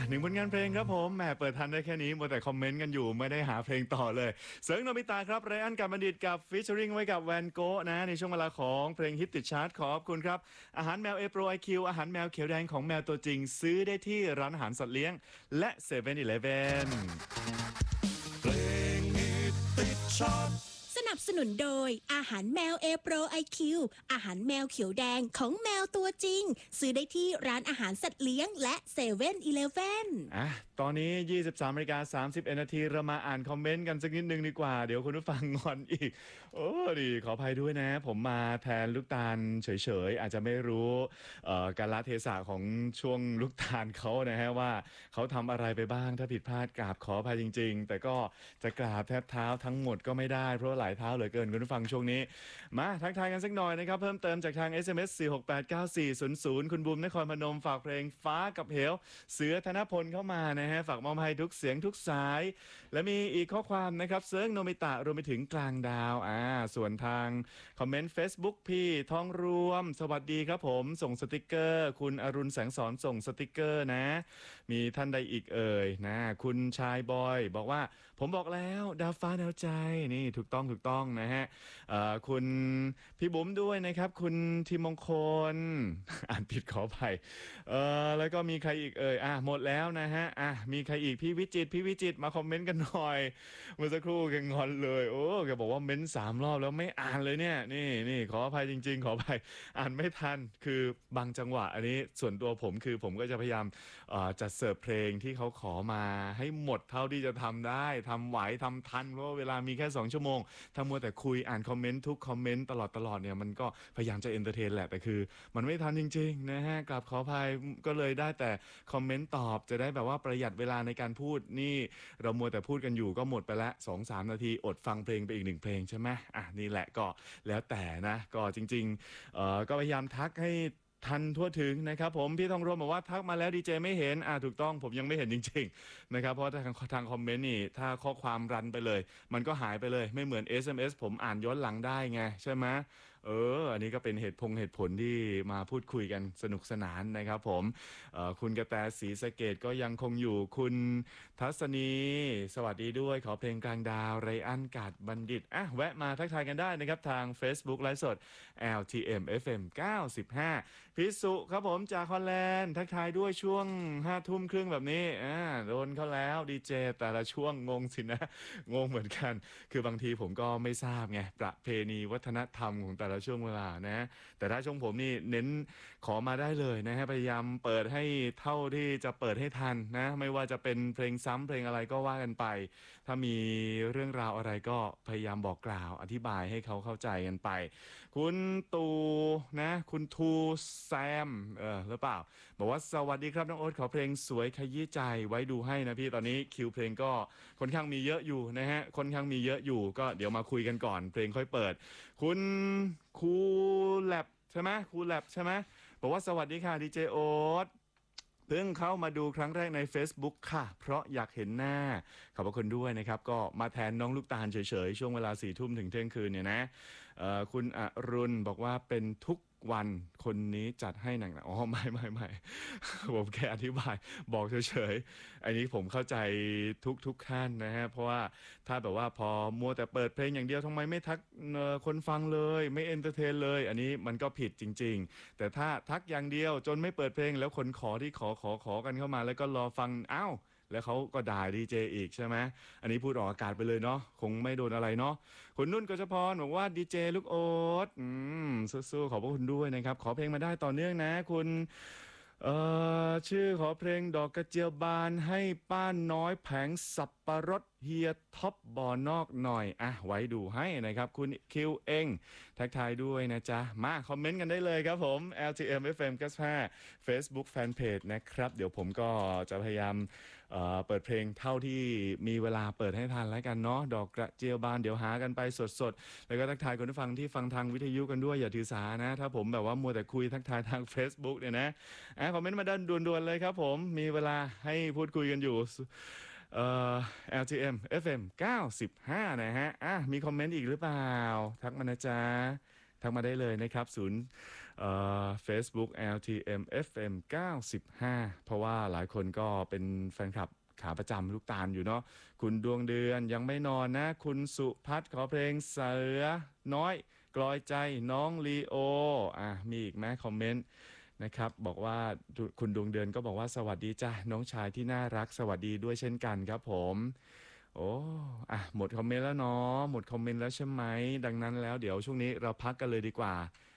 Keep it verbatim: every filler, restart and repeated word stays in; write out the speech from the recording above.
หนึ่งผลงานเพลงครับผมแหมเปิดทันได้แค่นี้มัวแต่คอมเมนต์กันอยู่ไม่ได้หาเพลงต่อเลยเสิร์งโนบิตะครับไรอันกับบัณฑิตกับฟิชเชอริงไว้กับแวนโกะนะในช่วงเวลาของเพลงฮิตติดชาร์ตขอบคุณครับอาหารแมวเอโปรไอคิวอาหารแมวเขียวแดงของแมวตัวจริงซื้อได้ที่ร้านอาหารสัตว์เลี้ยงและเซเว่นอีเลฟเว่นเพลงฮิตติดชาร์ตสนับสนุนโดยอาหารแมวเอโปรไอคิวอาหารแมวเขียวแดงของแมวตัวจริงซื้อได้ที่ร้านอาหารสัตว์เลี้ยงและเซเว่นอีเลฟเว่นอ่ะตอนนี้ ยี่สิบสามนาฬิกาสามสิบเอ็ดนาทีเรามาอ่านคอมเมนต์กันสักนิดนึงดีกว่าเดี๋ยวคุณผู้ฟังงอนอีกโอ้ดีขออภัยด้วยนะผมมาแทนลูกตาลเฉยๆอาจจะไม่รู้กาลเทศะของช่วงลูกตาลเขานะฮะว่าเขาทำอะไรไปบ้างถ้าผิดพลาดกราบขออภัยจริงๆแต่ก็จะกราบแทบเท้าทั้งหมดก็ไม่ได้เพราะหลายเท้าเหลือเกินคุณผู้ฟังช่วงนี้มาทักทายกันสักหน่อยนะครับเพิ่มเติมจากทาง เอส เอ็ม เอส สี่ หก แปด เก้า สี่ ศูนย์ ศูนย์คุณบูมนครพนมฝากเพลงฟ้ากับเหวเสือธนพลเข้ามานะฮะฝากมอบให้ทุกเสียงทุกสายและมีอีกข้อความนะครับเซิร์งโนมิตะรวมไปถึงกลางดาวอ่าส่วนทางคอมเมนต์ Facebook พี่ทองรวมสวัสดีครับผมส่งสติกเกอร์คุณอรุณแสงสอนส่งสติกเกอร์นะมีท่านใดอีกเอ่ยนะคุณชายบอยบอกว่าผมบอกแล้วดาวฟ้าดาวใจนี่ถูกต้องถูกต้องนะฮะคุณพี่บุ๋มด้วยนะครับคุณทีมงคลอ่านผิดขออภัยเออแล้วก็มีใครอีกเอ่ยอ่ะหมดแล้วนะฮะอ่ะมีใครอีกพี่วิจิตพี่วิจิตมาคอมเมนต์กันหน่อยเมื่อสักครู่แกงอนเลยโอ้แกบอกว่าเม้นสามรอบแล้วไม่อ่านเลยเนี่ยนี่นี่ขออภัยจริงๆขออภัยอ่านไม่ทันคือบางจังหวะอันนี้ส่วนตัวผมคือผมก็จะพยายามจัดเสิร์ฟเพลงที่เขาขอมาให้หมดเท่าที่จะทำได้ทำไหวทำทันเพราะว่าเวลามีแค่สองชั่วโมงถ้ามัวแต่คุยอ่านคอมเมนต์ทุกคอมเมนต์ตลอดตลอดเนี่ยมันก็พยายามจะเอนเตอร์เทนแหละแต่คือมันไม่ทันจริงๆนะฮะกลับขออภัยก็เลยได้แต่คอมเมนต์ตอบจะได้แบบว่าประหยัดเวลาในการพูดนี่เรามัวแต่พูดกันอยู่ก็หมดไปละ สองถึงสาม นาทีอดฟังเพลงไปอีกหนึ่งเพลงใช่ไหมอ่ะนี่แหละก็แล้วแต่นะก็จริงๆเอ่อก็พยายามทักให้ทันทั่วถึงนะครับผมพี่ทองรวมบอกว่าทักมาแล้วดีเจไม่เห็นอ่าถูกต้องผมยังไม่เห็นจริงๆนะครับเพราะทางทางคอมเมนต์นี่ถ้าข้อความรันไปเลยมันก็หายไปเลยไม่เหมือน เอส เอ็ม เอส ผมอ่านย้อนหลังได้ไงใช่ไหมเอออันนี้ก็เป็นเหตุพงเหตุผลที่มาพูดคุยกันสนุกสนานนะครับผมคุณกระแตศรีสะเกดก็ยังคงอยู่คุณทัศนีสวัสดีด้วยขอเพลงกลางดาวไรอันกาดบัณฑิตอ่ะแวะมาทักทายกันได้นะครับทาง Facebook ไลฟ์สด แอล ที เอ็ม เอฟ เอ็ม เก้าสิบห้าพิสุครับผมจากฮอลแลนด์ทักทายด้วยช่วงห้าทุ่มครึ่งแบบนี้อ่าโดนเขาแล้วดีเจแต่ละช่วงงงสินะงงเหมือนกันคือบางทีผมก็ไม่ทราบไงประเพณีวัฒนธรรมของแต่ละช่วงเวลานะแต่ถ้าช่วงผมนี่เน้นขอมาได้เลยนะฮะพยายามเปิดให้เท่าที่จะเปิดให้ทันนะไม่ว่าจะเป็นเพลงซ้ำเพลงอะไรก็ว่ากันไปถ้ามีเรื่องราวอะไรก็พยายามบอกกล่าวอธิบายให้เขาเข้าใจกันไปคุณตูนะคุณทูแซมเออหรือเปล่าบอกว่าสวัสดีครับน้องโอ๊ตขอเพลงสวยขยี้ใจไว้ดูให้นะพี่ตอนนี้คิวเพลงก็ค่อนข้างมีเยอะอยู่นะฮะค่อนข้างมีเยอะอยู่ก็เดี๋ยวมาคุยกันก่อนเพลงค่อยเปิดคุณคูแลบใช่ไหมคูแลบใช่ไหมบอกว่าสวัสดีค่ะดีเจโอ๊ตเพิ่งเข้ามาดูครั้งแรกใน Facebook ค่ะเพราะอยากเห็นหน้าขอบคุณด้วยนะครับก็มาแทนน้องลูกตาลเฉยๆช่วงเวลาสี่ทุ่มถึงเที่ยงคืนเนี่ยนะคุณอรุณบอกว่าเป็นทุกวันคนนี้จัดให้หนักๆอ๋อไม่ไม่ไม่ผมแค่อธิบายบอกเฉยๆอันนี้ผมเข้าใจทุกทุกขั้นนะฮะเพราะว่าถ้าแบบว่าพอมัวแต่เปิดเพลงอย่างเดียวทำไมไม่ทักคนฟังเลยไม่เอนเตอร์เทนเลยอันนี้มันก็ผิดจริงๆแต่ถ้าทักอย่างเดียวจนไม่เปิดเพลงแล้วคนขอที่ขอขอขอกันเข้ามาแล้วก็รอฟังอ้าวแล้วเขาก็ด่าดีเจอีกใช่ไหมอันนี้พูดออกอากาศไปเลยเนาะคงไม่โดนอะไรเนาะคุณนุ่นกฤษพรบอกว่าดีเจลูกโอ๊ตอืมสู้ๆขอบพระคุณด้วยนะครับขอเพลงมาได้ต่อเนื่องนะคุณเอ่อชื่อขอเพลงดอกกระเจียวบานให้ป้าน้อยแผงสับปะรดเฮียท็อปบอนอกหน่อยอ่ะไว้ดูให้นะครับคุณคิวเองทักทายด้วยนะจ๊ะมาคอมเมนต์กันได้เลยครับผม แอล ที เอ็ม เอฟ เอ็ม เก้าสิบห้า Facebook Fanpage นะครับเดี๋ยวผมก็จะพยายามเอ่อเปิดเพลงเท่าที่มีเวลาเปิดให้ทันแล้วกันเนาะดอกกระเจียวบานเดี๋ยวหากันไปสดๆแล้วก็ทักทายคนที่ฟังที่ฟังทางวิทยุกันด้วยอย่าถือสานะถ้าผมแบบว่ามัวแต่คุยทักทายทาง Facebook เนี่ยนะอ่ะคอมเมนต์มาด้านด่วนๆเลยครับผมมีเวลาให้พูดคุยกันอยู่เอ่อ แอล ที เอ็ม เอฟ เอ็ม เก้าสิบห้านะฮะอ่ะมีคอมเมนต์อีกหรือเปล่าทักมานะจ๊ะทักมาได้เลยนะครับศูนย์เอ่อ Facebook แอล ที เอ็ม เอฟ เอ็ม เก้าสิบห้า เพราะว่าหลายคนก็เป็นแฟนคลับขาประจำลูกตาลอยู่เนาะคุณดวงเดือนยังไม่นอนนะคุณสุพัฒน์ขอเพลงเสือน้อยกลอยใจน้องลีโออ่ะมีอีกไหมคอมเมนต์นะครับบอกว่าคุณดวงเดือนก็บอกว่าสวัสดีจ้ะน้องชายที่น่ารักสวัสดีด้วยเช่นกันครับผมโอ้อ่ะหมดคอมเมนต์แล้วเนาะหมดคอมเมนต์แล้วใช่ไหมดังนั้นแล้วเดี๋ยวช่วงนี้เราพักกันเลยดีกว่า